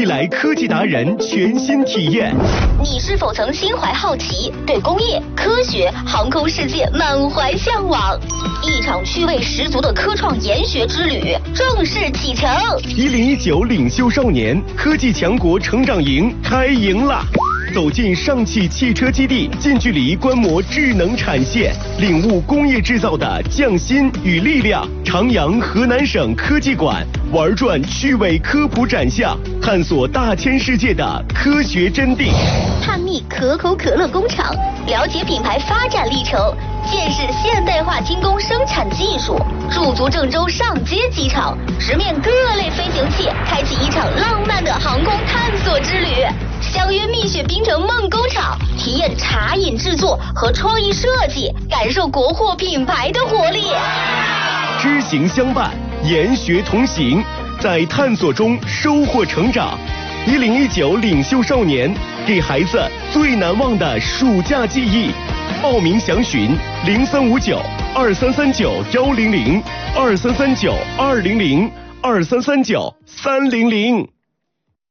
未来科技达人全新体验。 你是否曾心怀好奇，对工业、科学、航空世界满怀向往？一场趣味十足的科创研学之旅正式启程。 1019领袖少年科技强国成长营开营啦！走进上汽汽车基地，近距离观摩智能产线，领悟工业制造的匠心与力量。徜徉河南省科技馆，玩转趣味科普展项，探索大千世界的科学真谛。 探秘可口可乐工厂，了解品牌发展历程，见识现代化精工生产技术。驻足郑州上街机场，直面各类飞行器，开启一场浪漫的航空探索之旅。相约蜜雪冰城梦工厂，体验茶饮制作和创意设计，感受国货品牌的活力。 知行相伴，研学同行，在探索中收获成长。1019领袖少年，给孩子最难忘的暑假记忆。报名详询03592339-100，2339-200，2339-300。